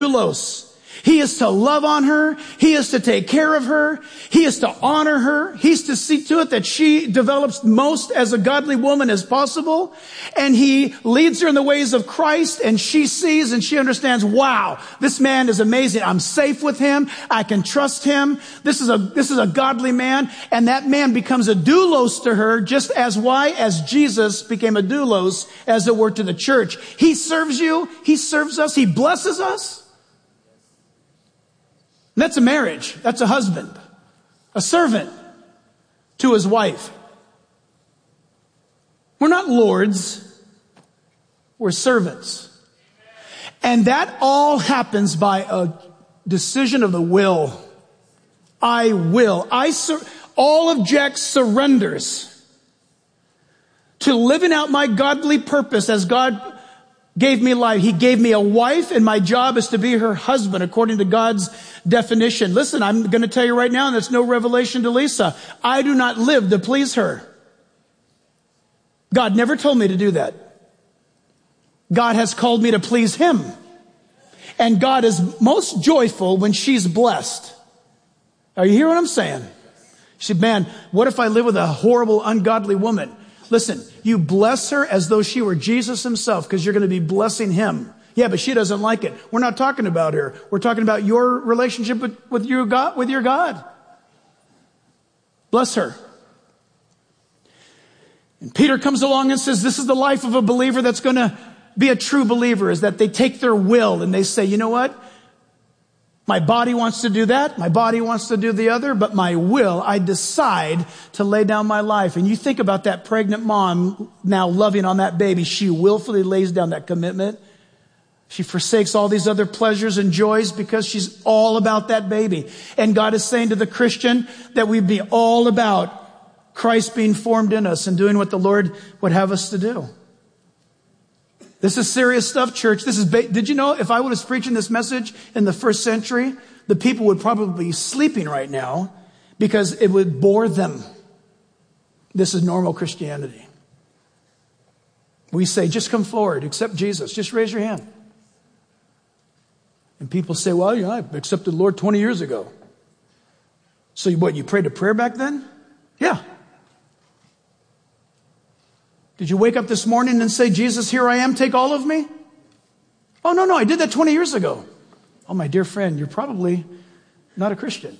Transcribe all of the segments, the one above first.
doulos. He is to love on her. He is to take care of her. He is to honor her. He's to see to it that she develops most as a godly woman as possible. And he leads her in the ways of Christ, and she sees and she understands, wow, this man is amazing. I'm safe with him. I can trust him. This is a godly man. And that man becomes a doulos to her, just as as Jesus became a doulos, as it were, to the church. He serves you. He serves us. He blesses us. That's a marriage. That's a husband, a servant to his wife. We're not lords. We're servants. And that all happens by a decision of the will. I will. All of Jack surrenders to living out my godly purpose as God gave me life. He gave me a wife, and my job is to be her husband according to God's definition. Listen, I'm going to tell you right now, and that's no revelation to Lisa. I do not live to please her. God never told me to do that. God has called me to please him. And God is most joyful when she's blessed. Are you hearing what I'm saying? She said, man, what if I live with a horrible, ungodly woman? Listen, you bless her as though she were Jesus himself, because you're going to be blessing him. Yeah, but she doesn't like it. We're not talking about her. We're talking about your relationship with your God. Bless her. And Peter comes along and says, this is the life of a believer that's going to be a true believer, is that they take their will and they say, you know what? My body wants to do that. My body wants to do the other, but my will, I decide to lay down my life. And you think about that pregnant mom now loving on that baby. She willfully lays down that commitment. She forsakes all these other pleasures and joys because she's all about that baby. And God is saying to the Christian that we be all about Christ being formed in us and doing what the Lord would have us to do. This is serious stuff, church. Did you know if I was preaching this message in the first century, the people would probably be sleeping right now because it would bore them. This is normal Christianity. We say, just come forward, accept Jesus. Just raise your hand. And people say, well, I accepted the Lord 20 years ago. So you prayed a prayer back then? Yeah. Did you wake up this morning and say, Jesus, here I am, take all of me? Oh, no, I did that 20 years ago. Oh, my dear friend, you're probably not a Christian.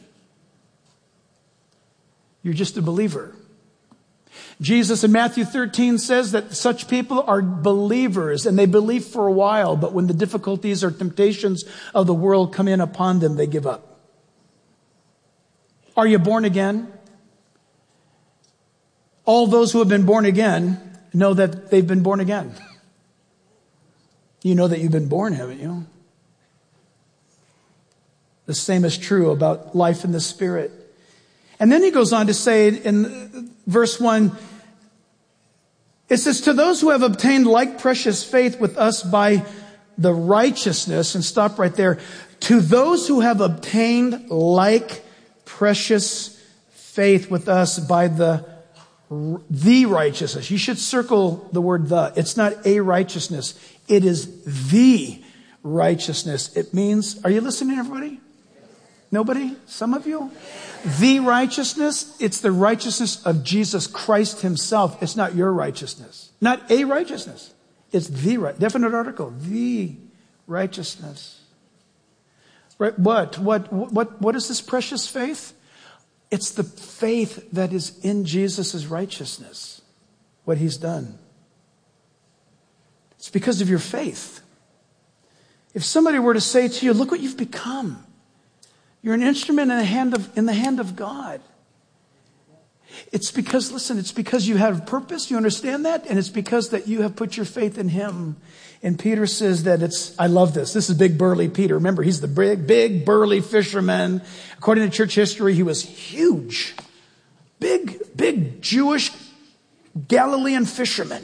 You're just a believer. Jesus in Matthew 13 says that such people are believers, and they believe for a while, but when the difficulties or temptations of the world come in upon them, they give up. Are you born again? All those who have been born again know that they've been born again. You know that you've been born, haven't you? The same is true about life in the Spirit. And then he goes on to say in verse 1, it says, to those who have obtained like precious faith with us by the righteousness, and stop right there, to those who have obtained like precious faith with us by the righteousness. You should circle the word the. It's not a righteousness. It is the righteousness. It means, are you listening, everybody? Nobody? Some of you? The righteousness, it's the righteousness of Jesus Christ himself. It's not your righteousness. Not a righteousness. It's the right, definite article. The righteousness. Right? What is this precious faith? It's the faith that is in Jesus' righteousness, what he's done. It's because of your faith. If somebody were to say to you, look what you've become. You're an instrument in the hand of God. It's because you have purpose, you understand that? And it's because that you have put your faith in him. And Peter says that I love this. This is big burly Peter. Remember, he's the big burly fisherman. According to church history, he was huge. Big Jewish Galilean fisherman.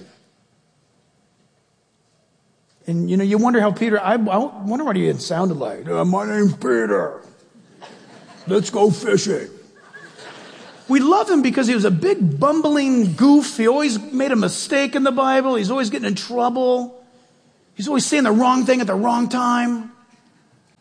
And you wonder how Peter, I wonder what he had sounded like. My name's Peter. Let's go fishing. We love him because he was a big bumbling goof. He always made a mistake in the Bible. He's always getting in trouble. He's always saying the wrong thing at the wrong time.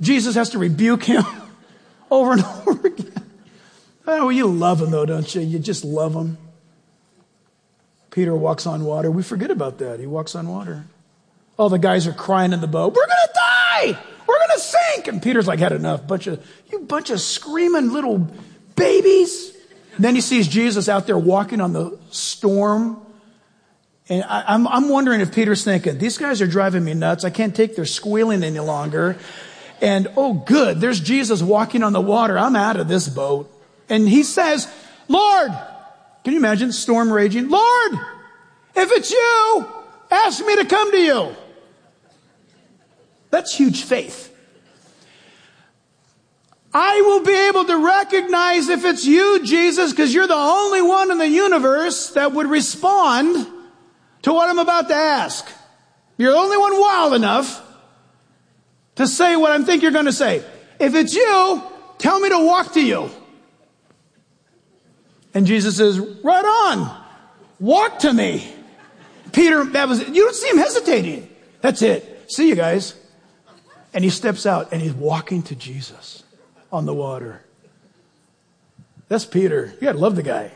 Jesus has to rebuke him over and over again. Oh, you love him though, don't you? You just love him. Peter walks on water. We forget about that. He walks on water. All the guys are crying in the boat. We're going to die. We're going to sink. And Peter's like, had enough. Bunch of screaming little babies. And then he sees Jesus out there walking on the storm. And I'm wondering if Peter's thinking, these guys are driving me nuts. I can't take their squealing any longer. And oh, good. There's Jesus walking on the water. I'm out of this boat. And he says, Lord, can you imagine storm raging? Lord, if it's you, ask me to come to you. That's huge faith. I will be able to recognize if it's you, Jesus, because you're the only one in the universe that would respond to what I'm about to ask. You're the only one wild enough to say what I think you're going to say. If it's you, tell me to walk to you. And Jesus says, right on. Walk to me. Peter, you don't see him hesitating. That's it. See you guys. And he steps out and he's walking to Jesus on the water. That's Peter. You gotta love the guy.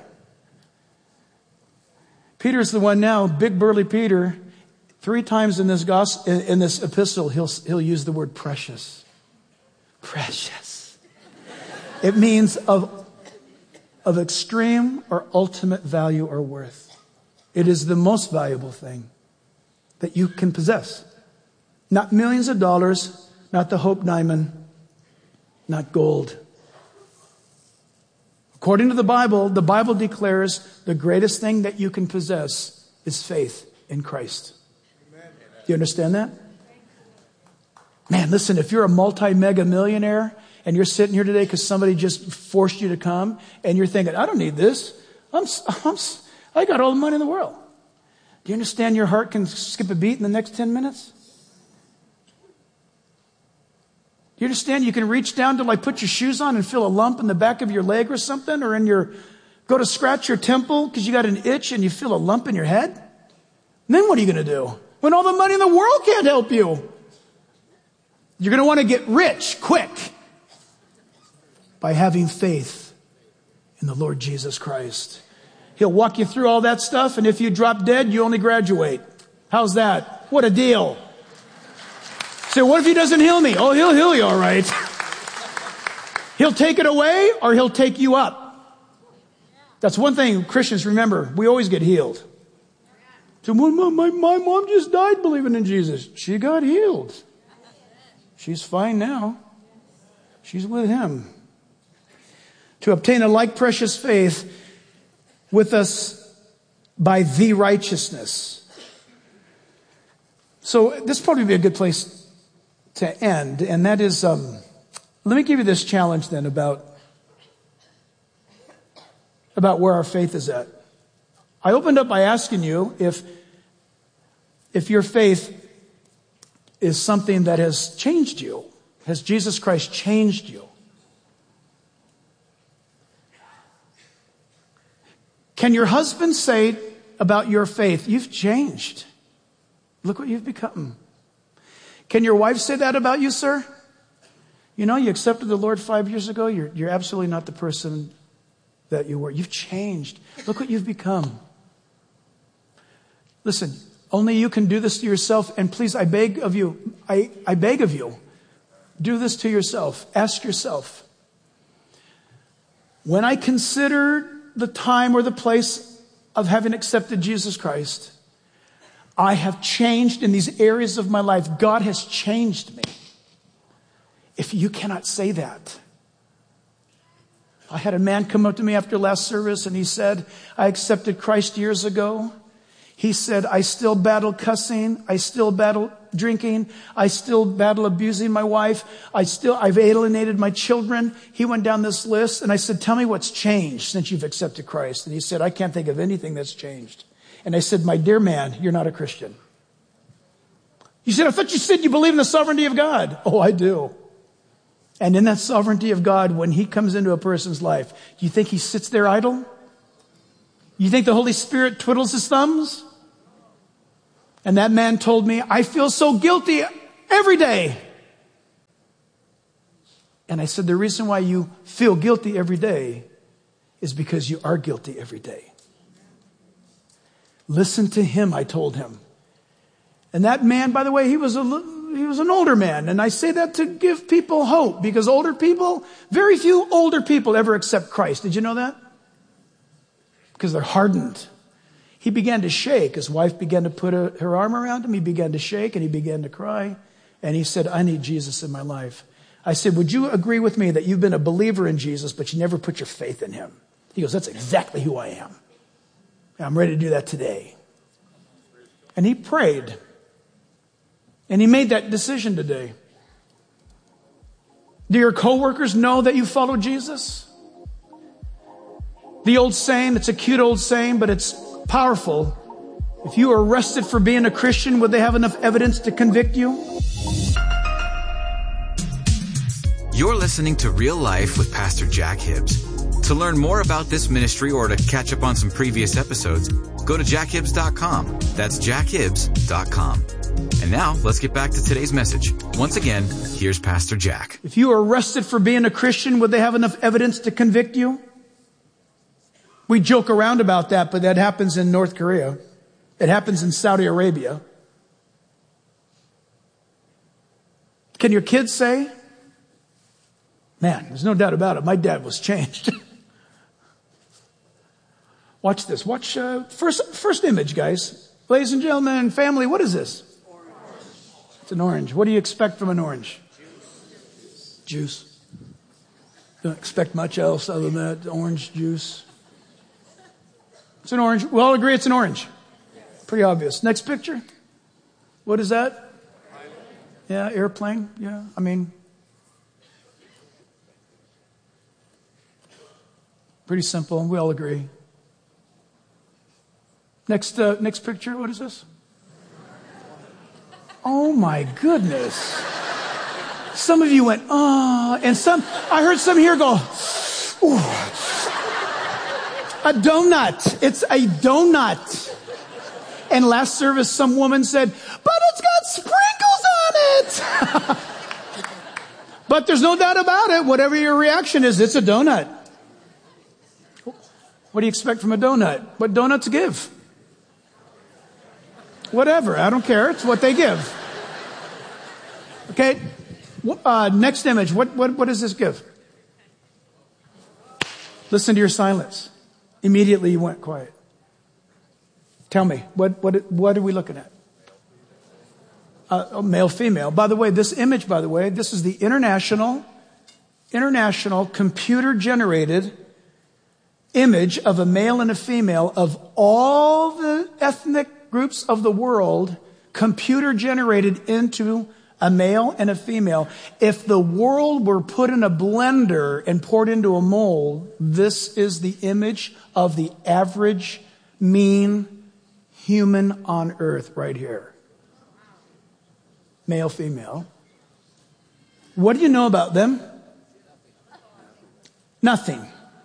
Peter's the one now, big burly Peter. 3 times in this epistle, he'll use the word precious. Precious. It means of extreme or ultimate value or worth. It is the most valuable thing that you can possess. Not millions of dollars, not the Hope Diamond, not gold. According to the Bible declares the greatest thing that you can possess is faith in Christ. Amen. Do you understand that? Man, listen, if you're a multi-mega millionaire and you're sitting here today because somebody just forced you to come and you're thinking, I don't need this. I got all the money in the world. Do you understand your heart can skip a beat in the next 10 minutes? Do you understand you can reach down to put your shoes on and feel a lump in the back of your leg or something, or go to scratch your temple because you got an itch and you feel a lump in your head? And then what are you going to do when all the money in the world can't help you? You're going to want to get rich quick by having faith in the Lord Jesus Christ. He'll walk you through all that stuff, and if you drop dead, you only graduate. How's that? What a deal. Say, what if he doesn't heal me? Oh, he'll heal you, all right. He'll take it away or he'll take you up. That's one thing Christians remember. We always get healed. So my mom just died believing in Jesus. She got healed. She's fine now. She's with him. To obtain a like precious faith with us by the righteousness. So this probably be a good place to end, and that is, let me give you this challenge then about where our faith is at. I opened up by asking you if your faith is something that has changed you. Has Jesus Christ changed you? Can your husband say about your faith, you've changed? Look what you've become. Can your wife say that about you, sir? You accepted the Lord 5 years ago. You're absolutely not the person that you were. You've changed. Look what you've become. Listen, only you can do this to yourself. And please, I beg of you, I beg of you, do this to yourself. Ask yourself, when I consider the time or the place of having accepted Jesus Christ, I have changed in these areas of my life. God has changed me. If you cannot say that. I had a man come up to me after last service and he said, I accepted Christ years ago. He said, I still battle cussing. I still battle drinking. I still battle abusing my wife. I've alienated my children. He went down this list and I said, tell me what's changed since you've accepted Christ. And he said, I can't think of anything that's changed. And I said, my dear man, you're not a Christian. You said, I thought you said you believe in the sovereignty of God. Oh, I do. And in that sovereignty of God, when he comes into a person's life, do you think he sits there idle? You think the Holy Spirit twiddles his thumbs? And that man told me, I feel so guilty every day. And I said, the reason why you feel guilty every day is because you are guilty every day. Listen to him, I told him. And that man, by the way, he was an older man. And I say that to give people hope, because older people, very few older people ever accept Christ. Did you know that? Because they're hardened. He began to shake. His wife began to put her arm around him. He began to shake and he began to cry. And he said, I need Jesus in my life. I said, would you agree with me that you've been a believer in Jesus, but you never put your faith in him? He goes, that's exactly who I am. I'm ready to do that today. And he prayed. And he made that decision today. Do your coworkers know that you follow Jesus? The old saying, it's a cute old saying, but it's powerful. If you were arrested for being a Christian, would they have enough evidence to convict you? You're listening to Real Life with Pastor Jack Hibbs. To learn more about this ministry or to catch up on some previous episodes, go to jackhibbs.com. That's jackhibbs.com. And now, let's get back to today's message. Once again, here's Pastor Jack. If you were arrested for being a Christian, would they have enough evidence to convict you? We joke around about that, but that happens in North Korea. It happens in Saudi Arabia. Can your kids say, man, there's no doubt about it, my dad was changed. Watch this. Watch first image, guys. Ladies and gentlemen, family, what is this? Orange. It's an orange. What do you expect from an orange? Juice. Don't expect much else other than that. Orange juice. It's an orange. We all agree it's an orange. Pretty obvious. Next picture. What is that? Yeah, airplane. Yeah, I mean, pretty simple. We all agree. Next picture. What is this? Oh my goodness. Some of you went, oh, and I heard some here go, ooh. A donut. It's a donut. And last service, some woman said, but it's got sprinkles on it. But there's no doubt about it. Whatever your reaction is, it's a donut. What do you expect from a donut? What donuts give? Whatever. I don't care. It's what they give. Okay. Next image. What does this give? Listen to your silence. Immediately you went quiet. Tell me, what are we looking at? Male, female. By the way, this image, this is the international computer-generated image of a male and a female of all the ethnic groups of the world, computer-generated into a male and a female. If the world were put in a blender and poured into a mold, this is the image of the average, mean human on earth right here. Male, female. What do you know about them? Nothing.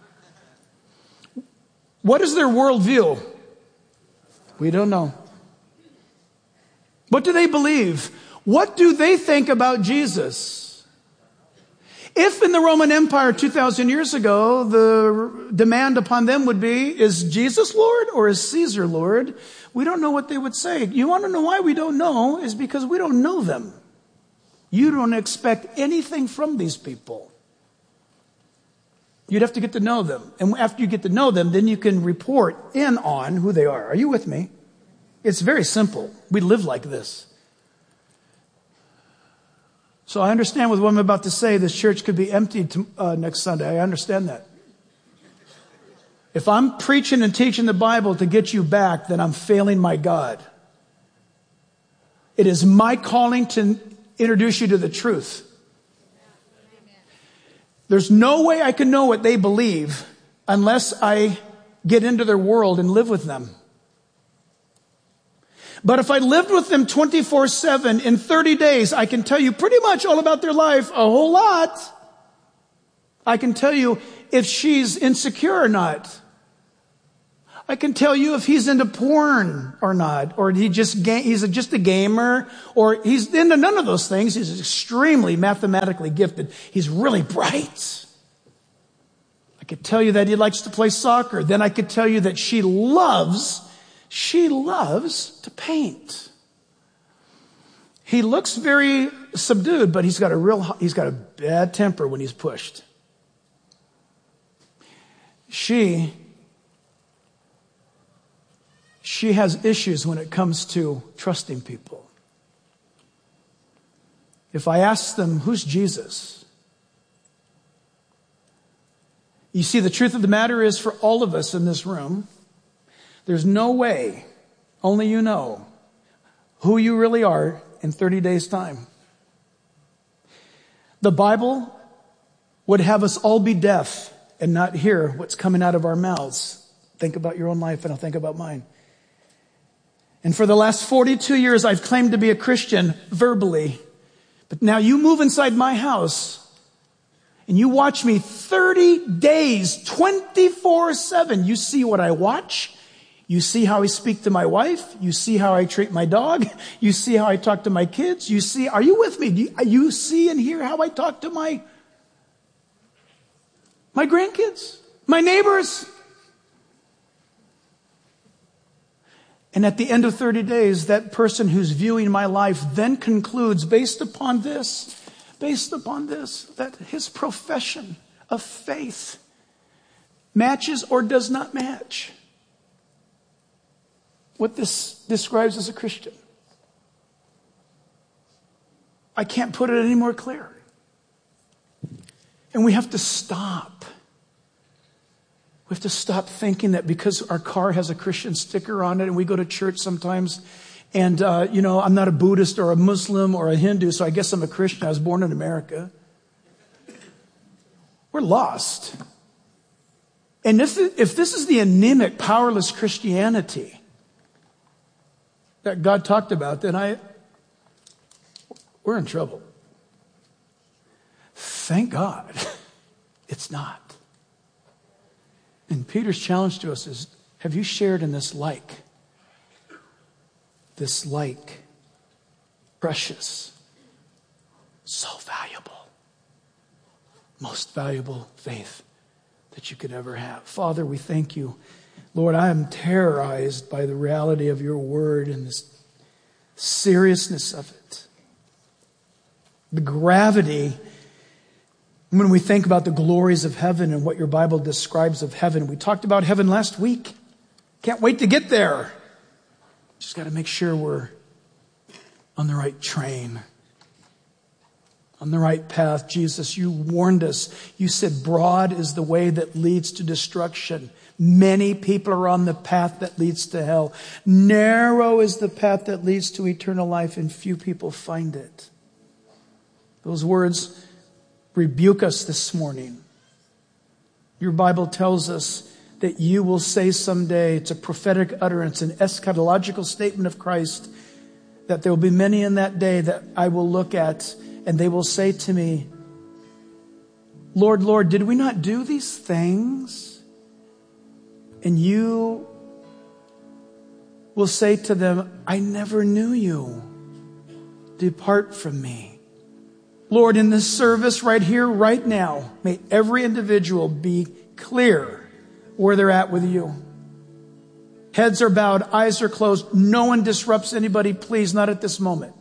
What is their worldview? We don't know. What do they believe? What do they think about Jesus? If in the Roman Empire 2,000 years ago, the demand upon them would be, is Jesus Lord or is Caesar Lord? We don't know what they would say. You want to know why we don't know? Is because we don't know them. You don't expect anything from these people. You'd have to get to know them. And after you get to know them, then you can report in on who they are. Are you with me? It's very simple. We live like this. So I understand with what I'm about to say, this church could be emptied next Sunday. I understand that. If I'm preaching and teaching the Bible to get you back, then I'm failing my God. It is my calling to introduce you to the truth. There's no way I can know what they believe unless I get into their world and live with them. But if I lived with them 24/7 in 30 days, I can tell you pretty much all about their life, a whole lot. I can tell you if she's insecure or not. I can tell you if he's into porn or not, or he's just a gamer, or he's into none of those things. He's extremely mathematically gifted. He's really bright. I could tell you that he likes to play soccer. Then I could tell you that she loves to paint. He looks very subdued, but he's got a bad temper when he's pushed. She has issues when it comes to trusting people. If I ask them, who's Jesus? You see, the truth of the matter is, for all of us in this room, there's no way, only you know, who you really are in 30 days' time. The Bible would have us all be deaf and not hear what's coming out of our mouths. Think about your own life, and I'll think about mine. And for the last 42 years, I've claimed to be a Christian verbally. But now you move inside my house and you watch me 30 days, 24/7. You see what I watch. You see how I speak to my wife. You see how I treat my dog. You see how I talk to my kids. You see, are you with me? You see and hear how I talk to my grandkids, my neighbors. And at the end of 30 days, that person who's viewing my life then concludes, based upon this, that his profession of faith matches or does not match what this describes as a Christian. I can't put it any more clear. And we have to stop. We have to stop thinking that because our car has a Christian sticker on it and we go to church sometimes and, I'm not a Buddhist or a Muslim or a Hindu, so I guess I'm a Christian. I was born in America. We're lost. And if this is the anemic, powerless Christianity that God talked about, then we're in trouble. Thank God it's not. And Peter's challenge to us is, have you shared in this precious, so valuable, most valuable faith that you could ever have? Father, we thank you. Lord, I am terrorized by the reality of your word and this seriousness of it. The gravity. When we think about the glories of heaven and what your Bible describes of heaven, we talked about heaven last week. Can't wait to get there. Just got to make sure we're on the right train, on the right path. Jesus, you warned us. You said broad is the way that leads to destruction. Many people are on the path that leads to hell. Narrow is the path that leads to eternal life, and few people find it. Those words rebuke us this morning. Your Bible tells us that you will say someday, it's a prophetic utterance, an eschatological statement of Christ, that there will be many in that day that I will look at and they will say to me, Lord, Lord, did we not do these things? And you will say to them, I never knew you. Depart from me. Lord, in this service right here, right now, may every individual be clear where they're at with you. Heads are bowed, eyes are closed. No one disrupts anybody, please, not at this moment.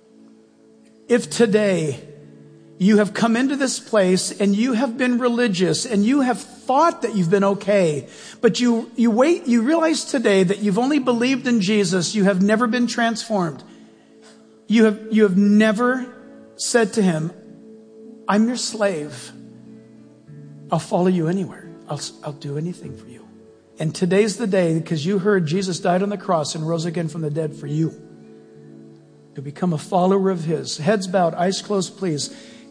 If today you have come into this place and you have been religious and you have thought that you've been okay, but you realize today that you've only believed in Jesus, you have never been transformed. You have never said to him, I'm your slave. I'll follow you anywhere. I'll do anything for you. And today's the day, because you heard Jesus died on the cross and rose again from the dead for you, to become a follower of his. Heads bowed, eyes closed, please.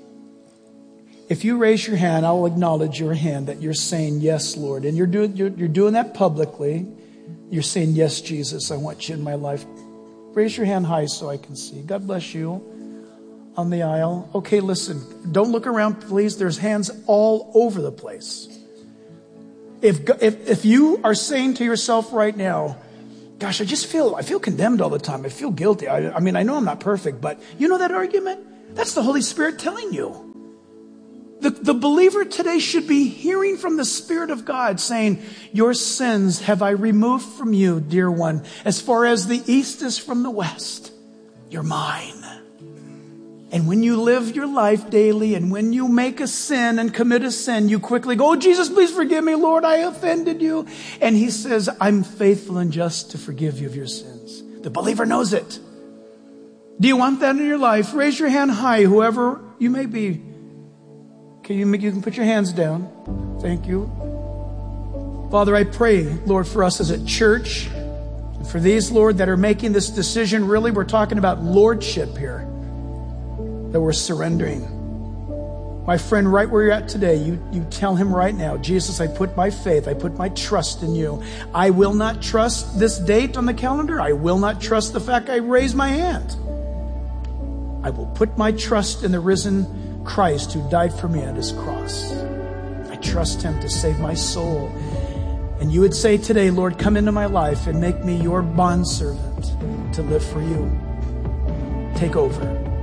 If you raise your hand, I'll acknowledge your hand that you're saying, yes, Lord. And you're doing that publicly. You're saying, yes, Jesus, I want you in my life. Raise your hand high so I can see. God bless you. On the aisle. Okay, listen, don't look around, please. There's hands all over the place. If you are saying to yourself right now, gosh, I feel condemned all the time. I feel guilty. I mean, I know I'm not perfect, but you know that argument? That's the Holy Spirit telling you. The believer today should be hearing from the Spirit of God saying, your sins have I removed from you, dear one. As far as the east is from the west, you're mine. And when you live your life daily and when you make a sin and commit a sin, you quickly go, oh, Jesus, please forgive me, Lord, I offended you. And he says, I'm faithful and just to forgive you of your sins. The believer knows it. Do you want that in your life? Raise your hand high, whoever you may be. Okay, you can put your hands down. Thank you. Father, I pray, Lord, for us as a church, and for these, Lord, that are making this decision. Really, we're talking about lordship here, that we're surrendering. My friend, right where you're at today, you tell him right now, Jesus, I put my faith, I put my trust in you. I will not trust this date on the calendar. I will not trust the fact I raised my hand. I will put my trust in the risen Christ who died for me on his cross. I trust him to save my soul. And you would say today, Lord, come into my life and make me your bondservant to live for you. Take over.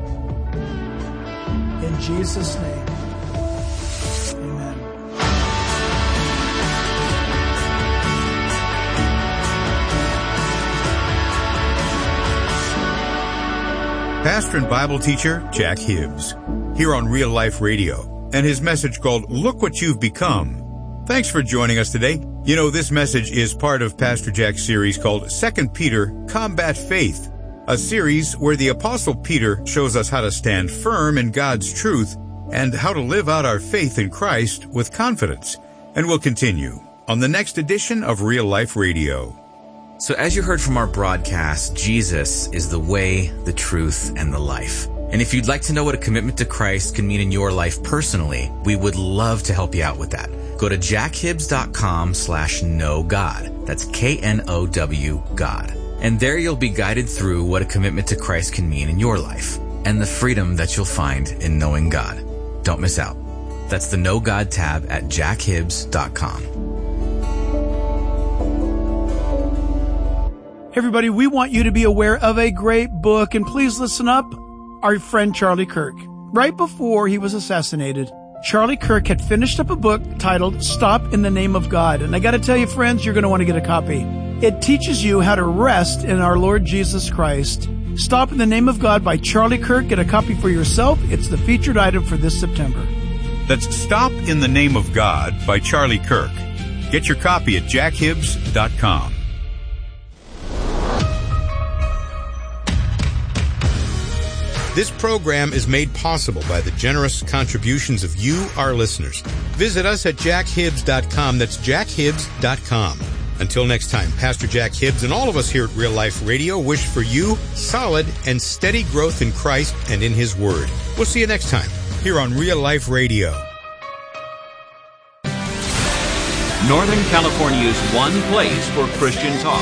In Jesus' name, amen. Pastor and Bible teacher Jack Hibbs, here on Real Life Radio, and his message called Look What You've Become. Thanks for joining us today. You know, this message is part of Pastor Jack's series called 2 Peter, Combat Faith, a series where the Apostle Peter shows us how to stand firm in God's truth and how to live out our faith in Christ with confidence. And we'll continue on the next edition of Real Life Radio. So as you heard from our broadcast, Jesus is the way, the truth, and the life. And if you'd like to know what a commitment to Christ can mean in your life personally, we would love to help you out with that. Go to jackhibbs.com/knowgod. That's KNOW God. And there you'll be guided through what a commitment to Christ can mean in your life and the freedom that you'll find in knowing God. Don't miss out. That's the Know God tab at jackhibbs.com. Everybody, we want you to be aware of a great book, and please listen up. Our friend Charlie Kirk. Right before he was assassinated, Charlie Kirk had finished up a book titled Stop in the Name of God. And I got to tell you, friends, you're going to want to get a copy. It teaches you how to rest in our Lord Jesus Christ. Stop in the Name of God by Charlie Kirk. Get a copy for yourself. It's the featured item for this September. That's Stop in the Name of God by Charlie Kirk. Get your copy at jackhibbs.com. This program is made possible by the generous contributions of you, our listeners. Visit us at jackhibbs.com. That's jackhibbs.com. Until next time, Pastor Jack Hibbs and all of us here at Real Life Radio wish for you solid and steady growth in Christ and in His Word. We'll see you next time here on Real Life Radio. Northern California's one place for Christian talk.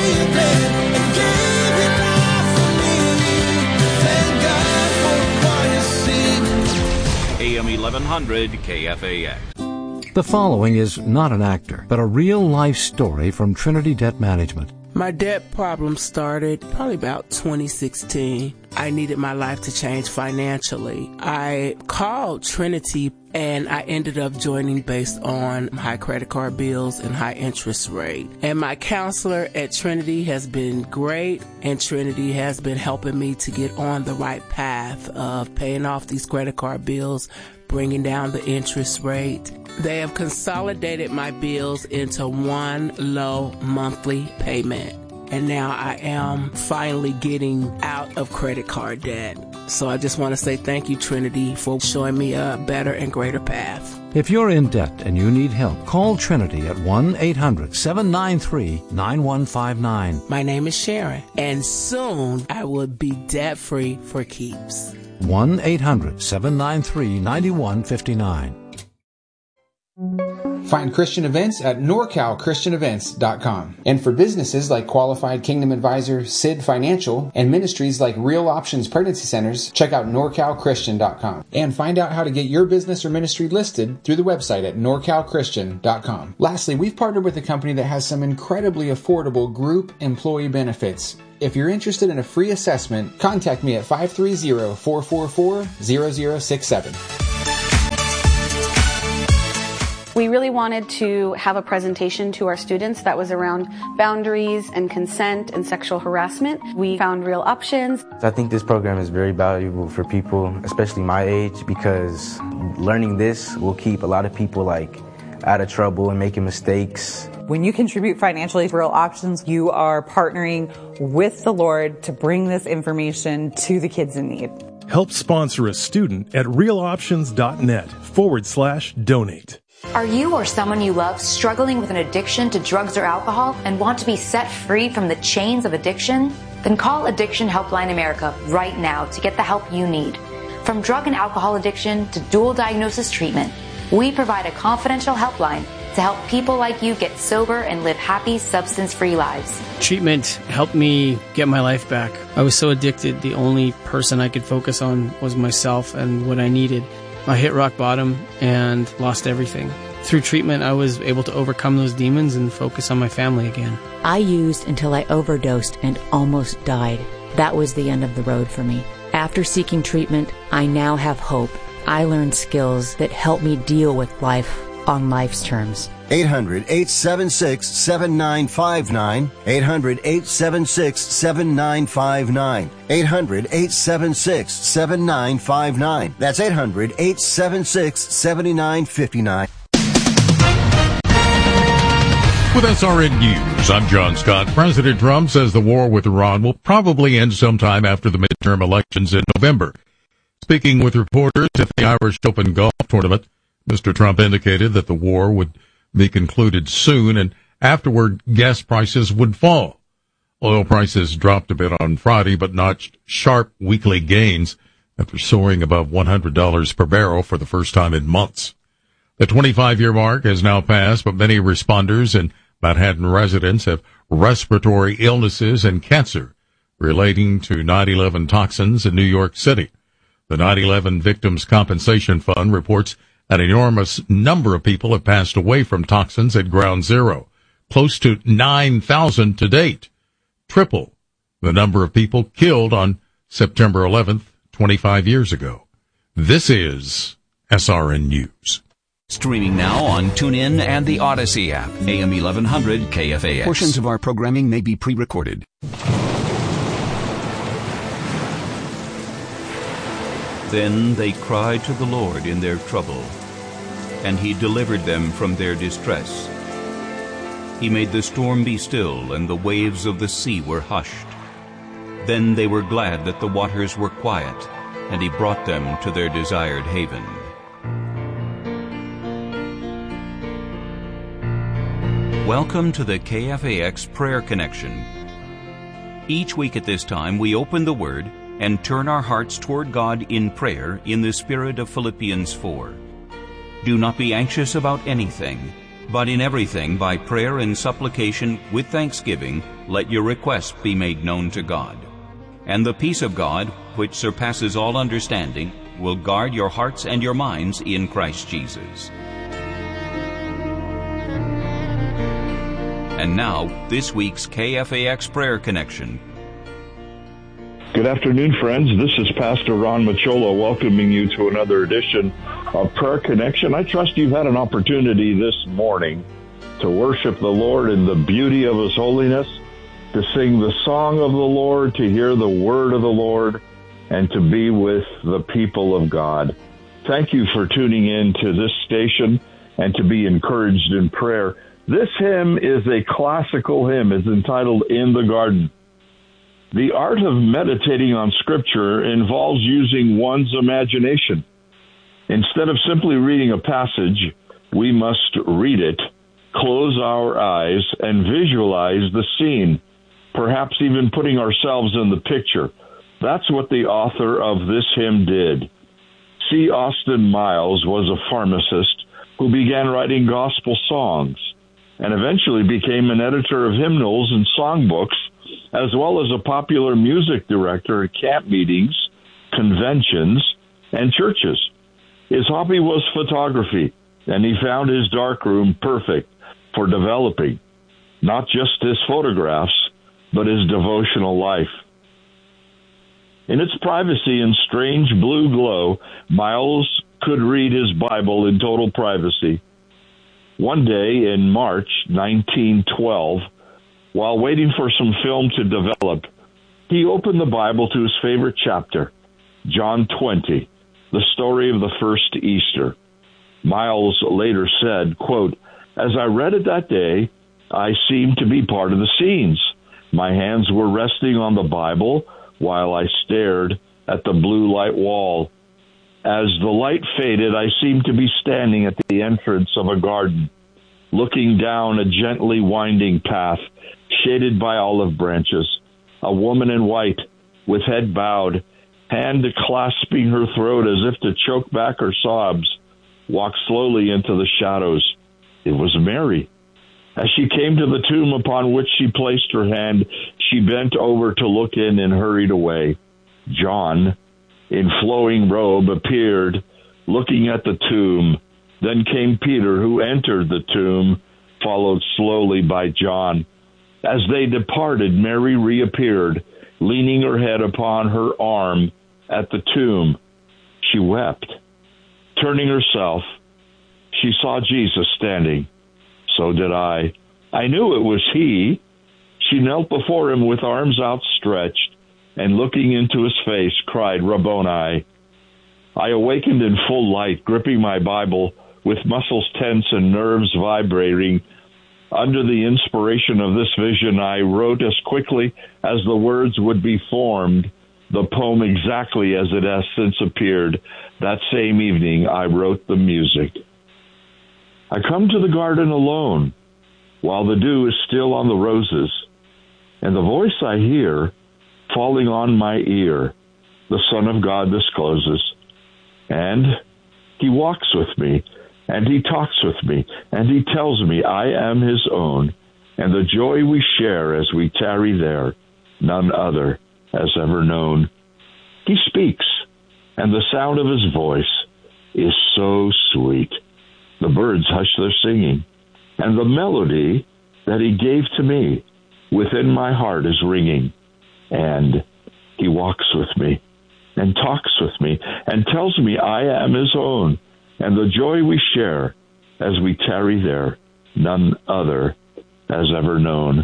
AM 1100 KFAX. The following is not an actor, but a real-life story from Trinity Debt Management. My debt problem started probably about 2016. I needed my life to change financially. I called Trinity and I ended up joining based on high credit card bills and high interest rate. And my counselor at Trinity has been great, and Trinity has been helping me to get on the right path of paying off these credit card bills, bringing down the interest rate. They have consolidated my bills into one low monthly payment. And now I am finally getting out of credit card debt. So I just want to say thank you, Trinity, for showing me a better and greater path. If you're in debt and you need help, call Trinity at 1-800-793-9159. My name is Sharon, and soon I will be debt-free for keeps. 1-800-793-9159. Find Christian events at norcalchristianevents.com. And for businesses like Qualified Kingdom Advisor, Sid Financial, and ministries like Real Options Pregnancy Centers, check out norcalchristian.com. And find out how to get your business or ministry listed through the website at norcalchristian.com. Lastly, we've partnered with a company that has some incredibly affordable group employee benefits. If you're interested in a free assessment, contact me at 530-444-0067. We really wanted to have a presentation to our students that was around boundaries and consent and sexual harassment. We found Real Options. I think this program is very valuable for people, especially my age, because learning this will keep a lot of people out of trouble and making mistakes. When you contribute financially to Real Options, you are partnering with the Lord to bring this information to the kids in need. Help sponsor a student at realoptions.net/donate. Are you or someone you love struggling with an addiction to drugs or alcohol and want to be set free from the chains of addiction? Then call Addiction Helpline America right now to get the help you need. From drug and alcohol addiction to dual diagnosis treatment, we provide a confidential helpline to help people like you get sober and live happy, substance-free lives. Treatment helped me get my life back. I was so addicted, the only person I could focus on was myself and what I needed. I hit rock bottom and lost everything. Through treatment, I was able to overcome those demons and focus on my family again. I used until I overdosed and almost died. That was the end of the road for me. After seeking treatment, I now have hope. I learned skills that help me deal with life on life's terms. 800-876-7959. 800-876-7959. 800-876-7959. That's 800-876-7959. With SRN News, I'm John Scott. President Trump says the war with Iran will probably end sometime after the midterm elections in November. Speaking with reporters at the Irish Open Golf Tournament, Mr. Trump indicated that the war would be concluded soon, and afterward gas prices would fall. Oil prices dropped a bit on Friday, but notched sharp weekly gains after soaring above $100 per barrel for the first time in months. The 25-year mark has now passed, but many responders and Manhattan residents have respiratory illnesses and cancer relating to 9/11 toxins in New York City. The 9/11 Victims Compensation Fund reports an enormous number of people have passed away from toxins at Ground Zero, close to 9,000 to date, triple the number of people killed on September 11th, 25 years ago. This is SRN News. Streaming now on TuneIn and the Odyssey app, AM 1100 KFAX. Portions of our programming may be pre-recorded. Then they cried to the Lord in their trouble, and he delivered them from their distress. He made the storm be still, and the waves of the sea were hushed. Then they were glad that the waters were quiet, and he brought them to their desired haven. Welcome to the KFAX Prayer Connection. Each week at this time, we open the Word and turn our hearts toward God in prayer in the spirit of Philippians 4. Do not be anxious about anything, but in everything by prayer and supplication with thanksgiving let your requests be made known to God. And the peace of God, which surpasses all understanding, will guard your hearts and your minds in Christ Jesus. And now, this week's KFAX Prayer Connection. Good afternoon, friends. This is Pastor Ron Machola welcoming you to another edition of Prayer Connection. I trust you've had an opportunity this morning to worship the Lord in the beauty of His holiness, to sing the song of the Lord, to hear the word of the Lord, and to be with the people of God. Thank you for tuning in to this station and to be encouraged in prayer. This hymn is a classical hymn. It's entitled In the Garden. The art of meditating on Scripture involves using one's imagination. Instead of simply reading a passage, we must read it, close our eyes, and visualize the scene, perhaps even putting ourselves in the picture. That's what the author of this hymn did. C. Austin Miles was a pharmacist who began writing gospel songs and eventually became an editor of hymnals and songbooks, as well as a popular music director at camp meetings, conventions, and churches. His hobby was photography, and he found his darkroom perfect for developing not just his photographs, but his devotional life. In its privacy and strange blue glow, Miles could read his Bible in total privacy. One day in March 1912, while waiting for some film to develop, he opened the Bible to his favorite chapter, John 20, the story of the first Easter. Miles later said, quote, "As I read it that day, I seemed to be part of the scenes. My hands were resting on the Bible while I stared at the blue light wall. As the light faded, I seemed to be standing at the entrance of a garden, looking down a gently winding path shaded by olive branches. A woman in white, with head bowed, hand clasping her throat as if to choke back her sobs, walked slowly into the shadows. It was Mary. As she came to the tomb upon which she placed her hand, she bent over to look in and hurried away. John, in flowing robe, appeared, looking at the tomb. Then came Peter, who entered the tomb, followed slowly by John. As they departed, Mary reappeared, leaning her head upon her arm at the tomb. She wept. Turning herself, she saw Jesus standing. So did I. I knew it was he. She knelt before him with arms outstretched, and looking into his face, cried, Rabboni. I awakened in full light, gripping my Bible, with muscles tense and nerves vibrating. Under the inspiration of this vision, I wrote as quickly as the words would be formed, the poem exactly as it has since appeared. That same evening, I wrote the music. I come to the garden alone, while the dew is still on the roses, and the voice I hear, falling on my ear, the Son of God discloses. And he walks with me, and he talks with me, and he tells me I am his own, and the joy we share as we tarry there, none other has ever known. He speaks, and the sound of his voice is so sweet. The birds hush their singing, and the melody that he gave to me within my heart is ringing. And he walks with me, and talks with me, and tells me I am his own, and the joy we share as we tarry there, none other has ever known.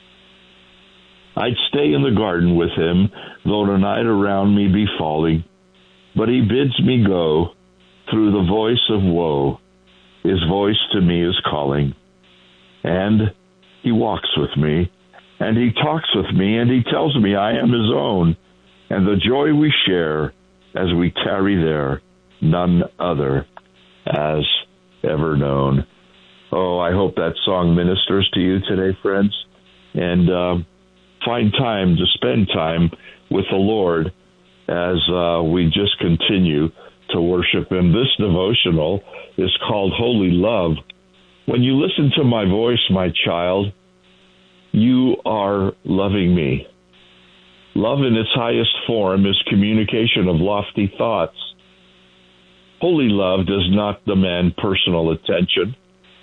I'd stay in the garden with him, though the night around me be falling, but he bids me go through the voice of woe. His voice to me is calling. And he walks with me, and he talks with me, and he tells me I am his own, and the joy we share as we tarry there, none other has ever known. Oh, I hope that song ministers to you today, friends, and find time to spend time with the Lord as we just continue to worship him. This devotional is called Holy Love. When you listen to my voice, my child, you are loving me. Love in its highest form is communication of lofty thoughts. Holy love does not demand personal attention.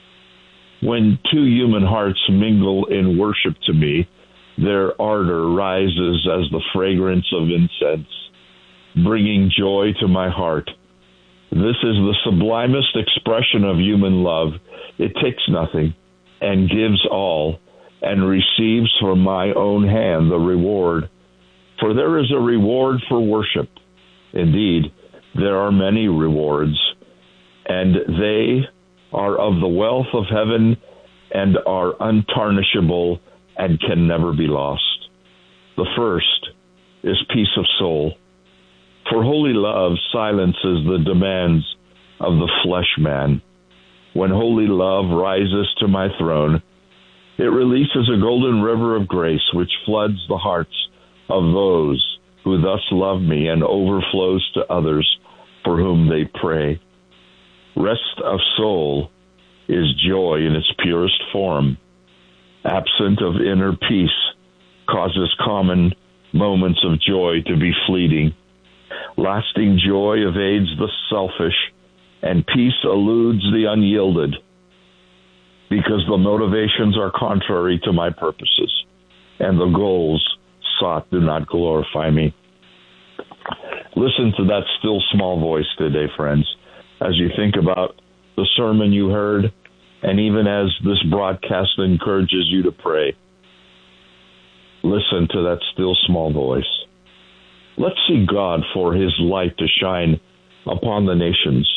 When two human hearts mingle in worship to me, their ardor rises as the fragrance of incense, bringing joy to my heart. This is the sublimest expression of human love. It takes nothing and gives all and receives from my own hand the reward. For there is a reward for worship. Indeed, there are many rewards, and they are of the wealth of heaven and are untarnishable and can never be lost. The first is peace of soul. For holy love silences the demands of the flesh man. When holy love rises to my throne, it releases a golden river of grace which floods the hearts of those who thus love me and overflows to others for whom they pray. Rest of soul is joy in its purest form. Absent of inner peace causes common moments of joy to be fleeting. Lasting joy evades the selfish, and peace eludes the unyielded, because the motivations are contrary to my purposes, and the goals sought do not glorify me. Listen to that still small voice today, friends, as you think about the sermon you heard, and even as this broadcast encourages you to pray. Listen to that still small voice. Let's see God for his light to shine upon the nations.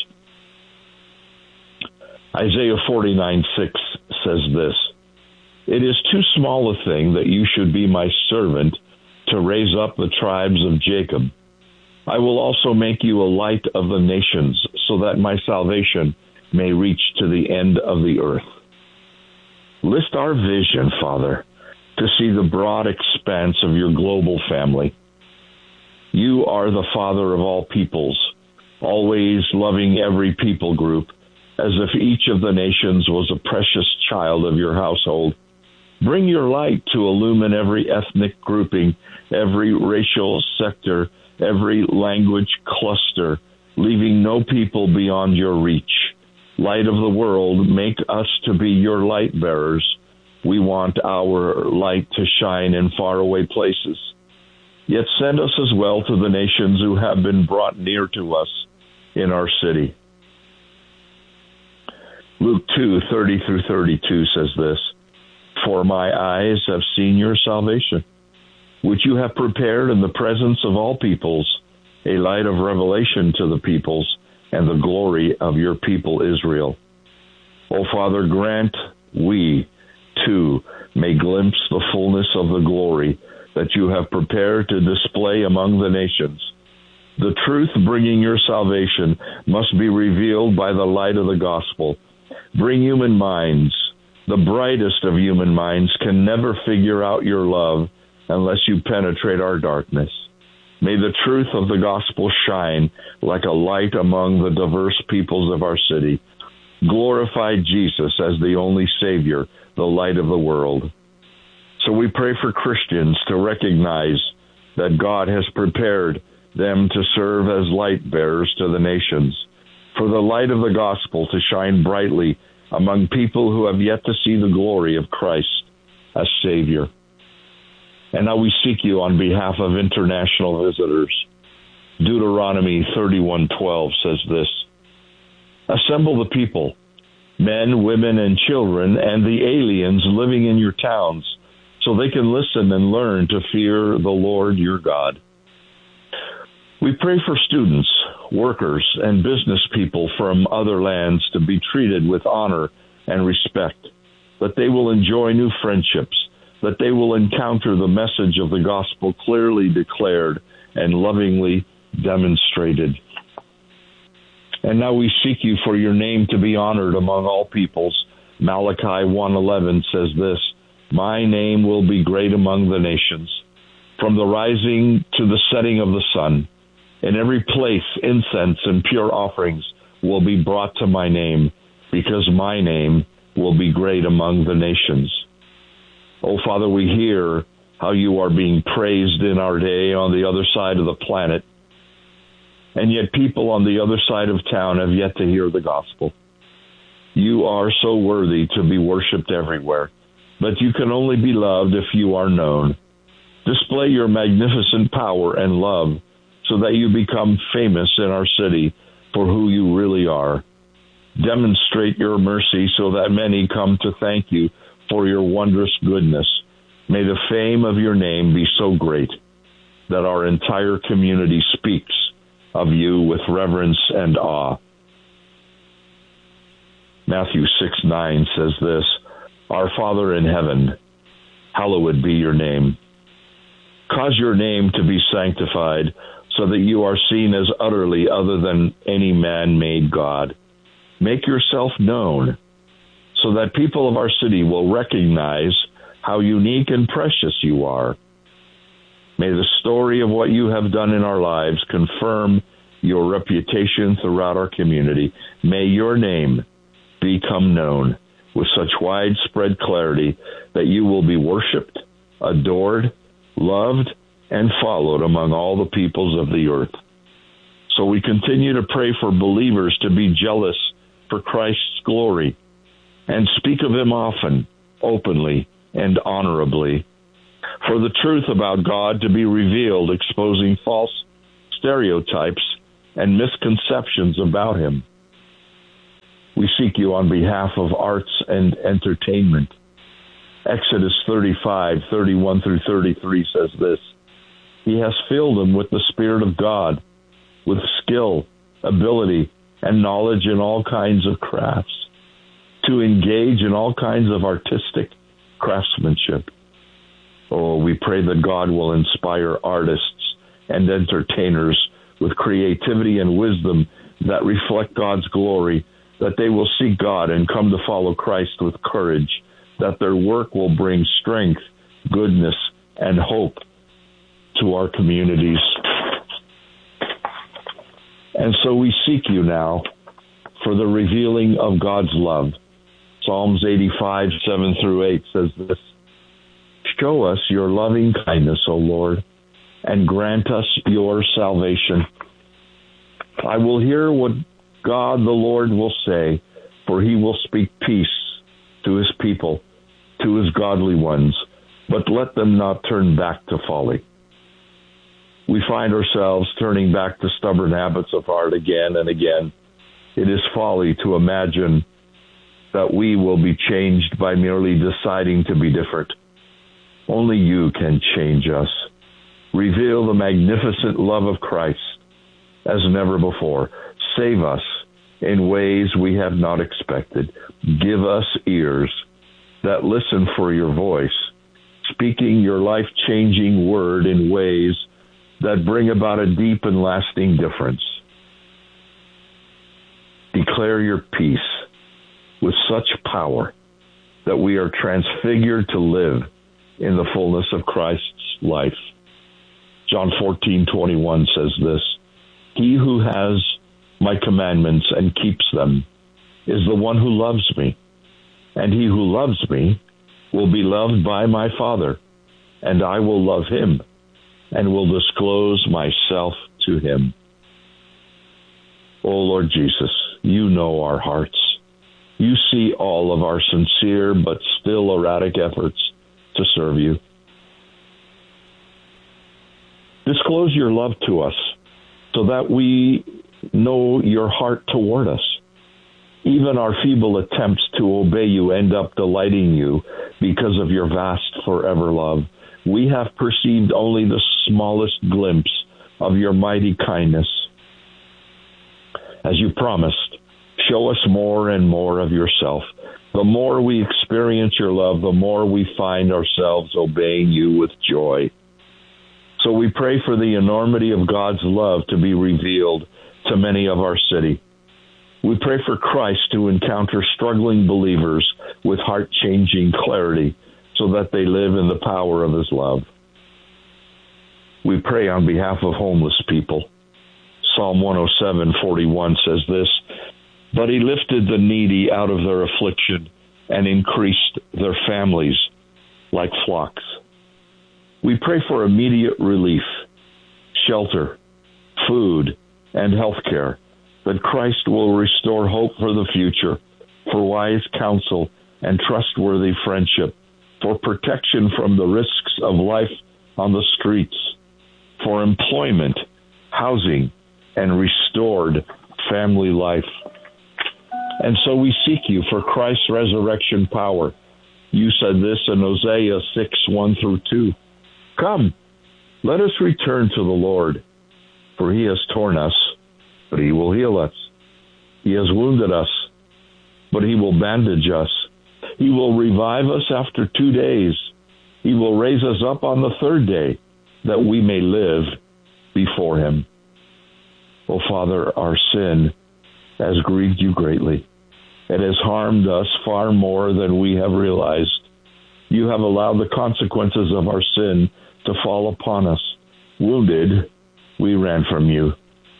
Isaiah 49:6 says this, "It is too small a thing that you should be my servant to raise up the tribes of Jacob. I will also make you a light of the nations, so that my salvation may reach to the end of the earth." Lift our vision, Father, to see the broad expanse of your global family. You are the Father of all peoples, always loving every people group, as if each of the nations was a precious child of your household. Bring your light to illumine every ethnic grouping, every racial sector, every language cluster, leaving no people beyond your reach. Light of the world, make us to be your light bearers. We want our light to shine in faraway places. Yet send us as well to the nations who have been brought near to us in our city. Luke 2:30-32 says this, "For my eyes have seen your salvation, which you have prepared in the presence of all peoples, a light of revelation to the peoples, and the glory of your people Israel." O Father, grant we, too, may glimpse the fullness of the glory that you have prepared to display among the nations. The truth bringing your salvation must be revealed by the light of the gospel. Bring human minds. The brightest of human minds can never figure out your love unless you penetrate our darkness. May the truth of the gospel shine like a light among the diverse peoples of our city. Glorify Jesus as the only Savior, the light of the world. So we pray for Christians to recognize that God has prepared them to serve as light bearers to the nations, for the light of the gospel to shine brightly among people who have yet to see the glory of Christ as Savior. And now we seek you on behalf of international visitors. Deuteronomy 31:12 says this, "Assemble the people, men, women, and children, and the aliens living in your towns, so they can listen and learn to fear the Lord your God." We pray for students, workers, and business people from other lands to be treated with honor and respect, that they will enjoy new friendships, that they will encounter the message of the gospel clearly declared and lovingly demonstrated. And now we seek you for your name to be honored among all peoples. Malachi 1:11 says this, "My name will be great among the nations. From the rising to the setting of the sun, in every place incense and pure offerings will be brought to my name, because my name will be great among the nations." Oh, Father, we hear how you are being praised in our day on the other side of the planet, and yet people on the other side of town have yet to hear the gospel. You are so worthy to be worshipped everywhere, but you can only be loved if you are known. Display your magnificent power and love so that you become famous in our city for who you really are. Demonstrate your mercy so that many come to thank you for your wondrous goodness. May the fame of your name be so great that our entire community speaks of you with reverence and awe. Matthew 6:9 says this, "Our Father in heaven, hallowed be your name. Cause your name to be sanctified so that you are seen as utterly other than any man-made God. Make yourself known so that people of our city will recognize how unique and precious you are. May the story of what you have done in our lives confirm your reputation throughout our community. May your name become known with such widespread clarity that you will be worshiped, adored, loved, and followed among all the peoples of the earth. So we continue to pray for believers to be jealous for Christ's glory and speak of him often, openly, and honorably. For the truth about God to be revealed, exposing false stereotypes and misconceptions about him. We seek you on behalf of arts and entertainment. Exodus 35:31 through 33 says this: He has filled them with the Spirit of God, with skill, ability, and knowledge in all kinds of crafts, to engage in all kinds of artistic craftsmanship. Oh, we pray that God will inspire artists and entertainers with creativity and wisdom that reflect God's glory, that they will seek God and come to follow Christ with courage, that their work will bring strength, goodness, and hope to our communities. And so we seek you now for the revealing of God's love. Psalms 85:7 through 8 says this: Show us your loving kindness, O Lord, and grant us your salvation. I will hear what God the Lord will say, for he will speak peace to his people, to his godly ones, but let them not turn back to folly. We find ourselves turning back to stubborn habits of heart again and again. It is folly to imagine that we will be changed by merely deciding to be different. Only you can change us. Reveal the magnificent love of Christ as never before. Save us in ways we have not expected. Give us ears that listen for your voice, speaking your life-changing word in ways that bring about a deep and lasting difference. Declare your peace with such power that we are transfigured to live in the fullness of Christ's life. John 14:21 says this: He who has my commandments and keeps them is the one who loves me, and he who loves me will be loved by my Father, and I will love him and will disclose myself to him. Oh, Lord Jesus, you know our hearts. You see all of our sincere but still erratic efforts to serve you. Disclose your love to us so that we know your heart toward us. Even our feeble attempts to obey you end up delighting you because of your vast forever love. We have perceived only the smallest glimpse of your mighty kindness. As you promised, show us more and more of yourself. The more we experience your love, the more we find ourselves obeying you with joy. So we pray for the enormity of God's love to be revealed to many of our city. We pray for Christ to encounter struggling believers with heart-changing clarity so that they live in the power of his love. We pray on behalf of homeless people. Psalm 107:41 says this: But he lifted the needy out of their affliction and increased their families like flocks. We pray for immediate relief, shelter, food, and health care, that Christ will restore hope for the future, for wise counsel and trustworthy friendship, for protection from the risks of life on the streets, for employment, housing, and restored family life. And so we seek you for Christ's resurrection power. You said this in Hosea 6:1 through 2. Come, let us return to the Lord, for he has torn us, but he will heal us. He has wounded us, but he will bandage us. He will revive us after 2 days. He will raise us up on the third day, that we may live before him. Oh, Father, our sin has grieved you greatly. It has harmed us far more than we have realized. You have allowed the consequences of our sin to fall upon us. Wounded, we ran from you.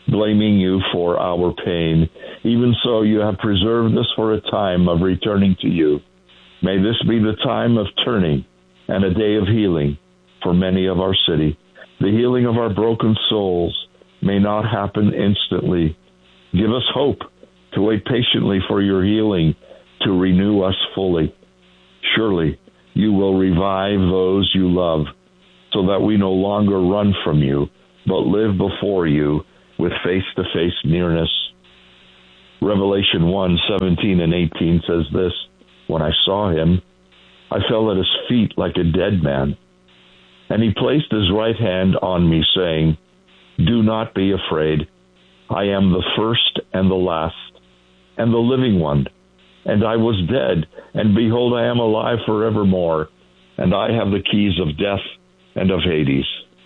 blaming you for our pain. Even so, you have preserved us for a time of returning to you. May this be the time of turning and a day of healing for many of our city. The healing of our broken souls may not happen instantly. Give us hope to wait patiently for your healing to renew us fully. Surely you will revive those you love so that we no longer run from you, but live before you with face-to-face nearness. Revelation 1:17 and 18 says this, when I saw him, I fell at his feet like a dead man. And he placed his right hand on me, saying, do not be afraid. I am the first and the last, and the living one. And I was dead, and behold, I am alive forevermore, and I have the keys of death and of Hades.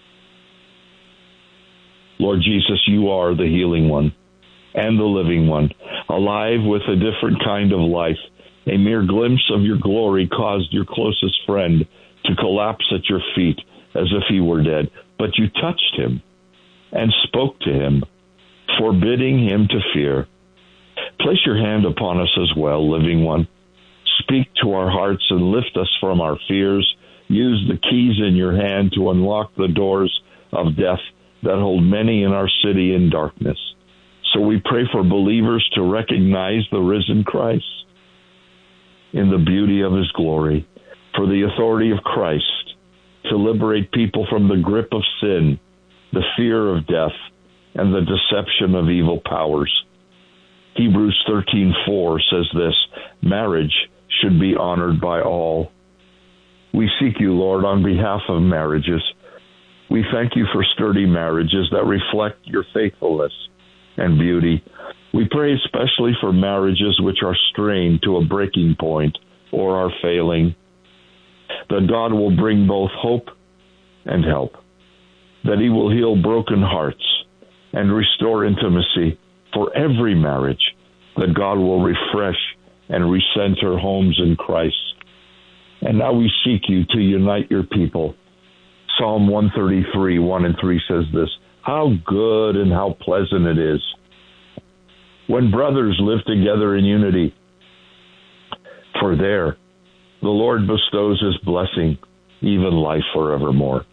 Lord Jesus, you are the healing one and the living one, alive with a different kind of life. A mere glimpse of your glory caused your closest friend to collapse at your feet as if he were dead. But you touched him and spoke to him, forbidding him to fear. Place your hand upon us as well, living one. Speak to our hearts and lift us from our fears. Use the keys in your hand to unlock the doors of death that hold many in our city in darkness. So we pray for believers to recognize the risen Christ in the beauty of his glory, for the authority of Christ to liberate people from the grip of sin, the fear of death, and the deception of evil powers. Hebrews 13:4 says this, marriage should be honored by all. We seek you, Lord, on behalf of marriages. We thank you for sturdy marriages that reflect your faithfulness and beauty. We pray especially for marriages which are strained to a breaking point or are failing, that God will bring both hope and help, that he will heal broken hearts and restore intimacy for every marriage, that God will refresh and recenter homes in Christ. And now we seek you to unite your people. Psalm 133, 1 and 3 says this, how good and how pleasant it is when brothers live together in unity. For there the Lord bestows his blessing, even life forevermore.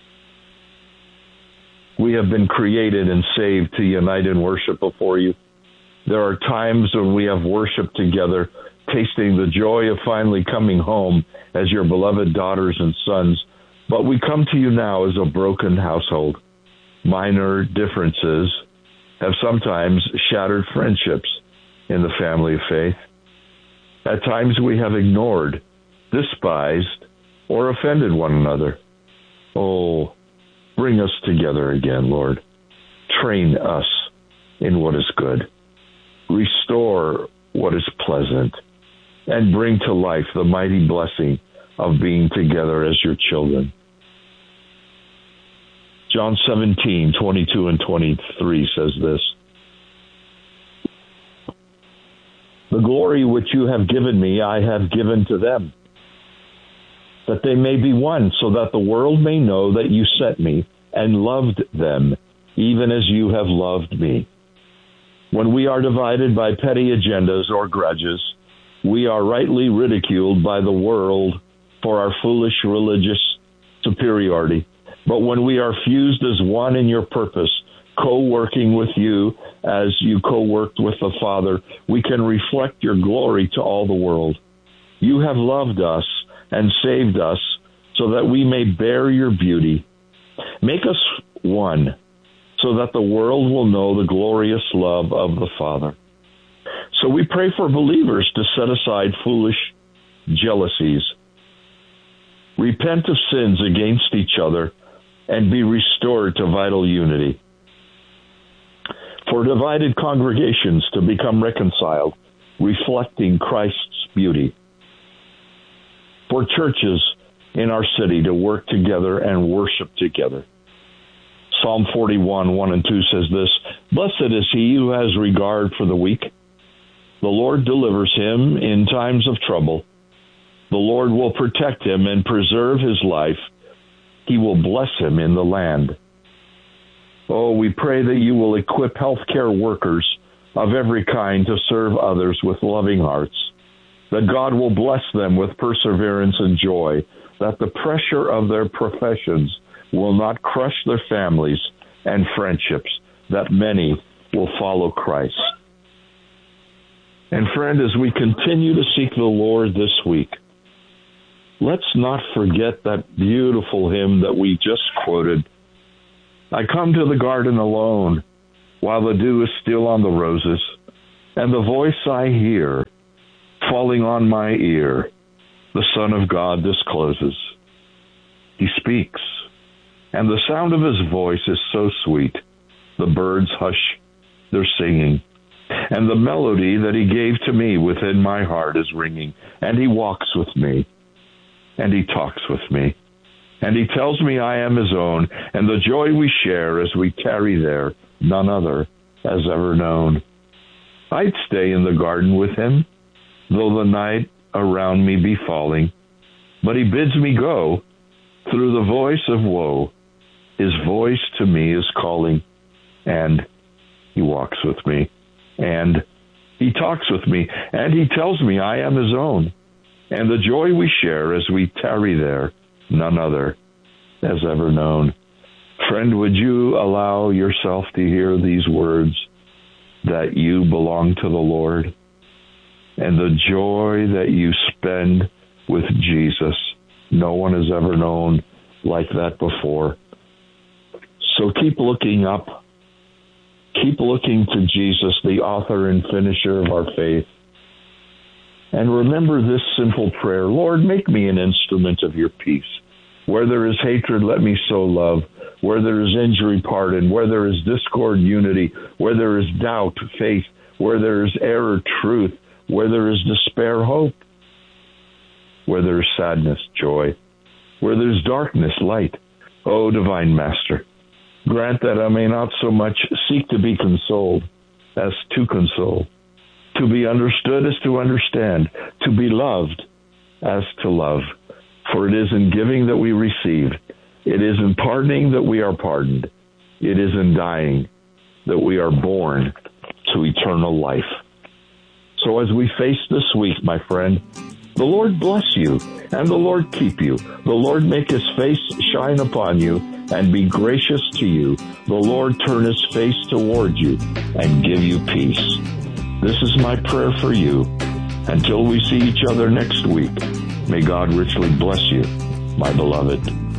We have been created and saved to unite in worship before you. There are times when we have worshiped together, tasting the joy of finally coming home as your beloved daughters and sons. But we come to you now as a broken household. Minor differences have sometimes shattered friendships in the family of faith. At times we have ignored, despised, or offended one another. Oh, bring us together again, Lord. Train us in what is good. Restore what is pleasant. And bring to life the mighty blessing of being together as your children. John 17, 22 and 23 says this. The glory which you have given me, I have given to them, that they may be one, so that the world may know that you sent me and loved them, even as you have loved me. When we are divided by petty agendas or grudges, we are rightly ridiculed by the world for our foolish religious superiority. But when we are fused as one in your purpose, co-working with you as you co-worked with the Father, we can reflect your glory to all the world. You have loved us and saved us so that we may bear your beauty. Make us one so that the world will know the glorious love of the Father. So we pray for believers to set aside foolish jealousies, repent of sins against each other, and be restored to vital unity. For divided congregations to become reconciled, reflecting Christ's beauty. For churches in our city to work together and worship together. Psalm 41, 1 and 2 says this, blessed is he who has regard for the weak. The Lord delivers him in times of trouble. The Lord will protect him and preserve his life. He will bless him in the land. Oh, we pray that you will equip healthcare workers of every kind to serve others with loving hearts, that God will bless them with perseverance and joy, that the pressure of their professions will not crush their families and friendships, that many will follow Christ. And friend, as we continue to seek the Lord this week, let's not forget that beautiful hymn that we just quoted. I come to the garden alone, while the dew is still on the roses, and the voice I hear, falling on my ear, the Son of God discloses. He speaks, and the sound of his voice is so sweet, the birds hush their singing, and the melody that he gave to me within my heart is ringing, and he walks with me, and he talks with me, and he tells me I am his own, and the joy we share as we tarry there, none other has ever known. I'd stay in the garden with him, though the night around me be falling, but he bids me go through the voice of woe. His voice to me is calling, and he walks with me, and he talks with me, and he tells me I am his own, and the joy we share as we tarry there, none other has ever known. Friend, would you allow yourself to hear these words, that you belong to the Lord, and the joy that you spend with Jesus, no one has ever known like that before. So keep looking up. Keep looking to Jesus, the author and finisher of our faith. And remember this simple prayer: Lord, make me an instrument of your peace. Where there is hatred, let me sow love. Where there is injury, pardon. Where there is discord, unity. Where there is doubt, faith. Where there is error, truth. Where there is despair, hope. Where there is sadness, joy. Where there is darkness, light. O divine Master, grant that I may not so much seek to be consoled as to console, to be understood as to understand, to be loved as to love. For it is in giving that we receive. It is in pardoning that we are pardoned. It is in dying that we are born to eternal life. So as we face this week, my friend, the Lord bless you and the Lord keep you. The Lord make his face shine upon you and be gracious to you. The Lord turn his face toward you and give you peace. This is my prayer for you. Until we see each other next week, may God richly bless you, my beloved.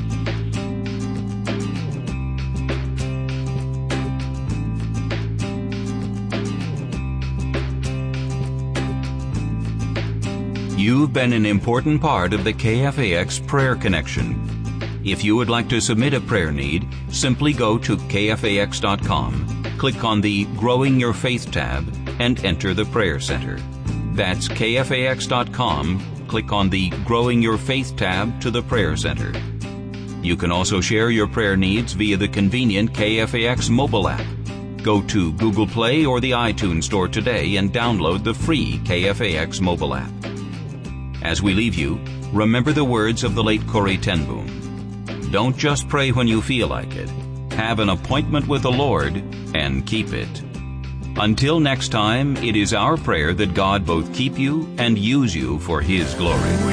You've been an important part of the KFAX Prayer Connection. If you would like to submit a prayer need, simply go to kfax.com, click on the Growing Your Faith tab, and enter the Prayer Center. That's kfax.com, click on the Growing Your Faith tab to the Prayer Center. You can also share your prayer needs via the convenient KFAX mobile app. Go to Google Play or the iTunes Store today and download the free KFAX mobile app. As we leave you, remember the words of the late Corrie ten Boom. Don't just pray when you feel like it. Have an appointment with the Lord and keep it. Until next time, it is our prayer that God both keep you and use you for his glory.